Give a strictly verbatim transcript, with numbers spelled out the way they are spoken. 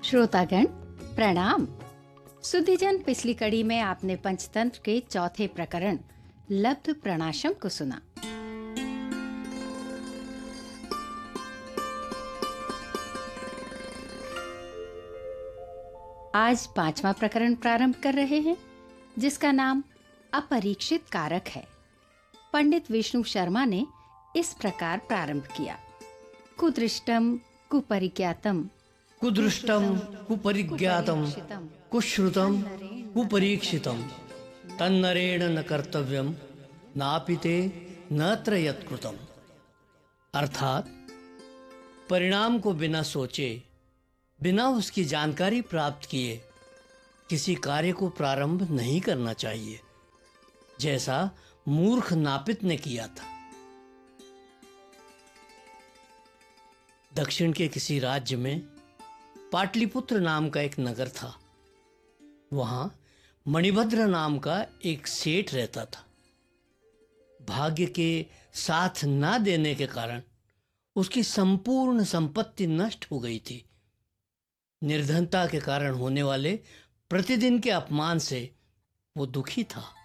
श्रोतागण प्रणाम। सुधीजन, पिछली कड़ी में आपने पंचतंत्र के चौथे प्रकरण लब्ध प्रणाशम को सुना। आज पांचवा प्रकरण प्रारंभ कर रहे हैं, जिसका नाम अपरीक्षित कारक है। पंडित विष्णु शर्मा ने इस प्रकार प्रारंभ किया। कुदृष्टम कुपरिज्ञातम कुदृष्टम कुपरिज्ञातम कुश्रुतम कुपरीक्षितम तन्नरेण न कर्तव्यम नापिते नत्र यत्कृतम। अर्थात परिणाम को बिना सोचे, बिना उसकी जानकारी प्राप्त किए किसी कार्य को प्रारंभ नहीं करना चाहिए, जैसा मूर्ख नापित ने किया था। दक्षिण के किसी राज्य में पाटलिपुत्र नाम का एक नगर था। वहां मणिभद्र नाम का एक सेठ रहता था। भाग्य के साथ ना देने के कारण उसकी संपूर्ण संपत्ति नष्ट हो गई थी। निर्धनता के कारण होने वाले प्रतिदिन के अपमान से वो दुखी था।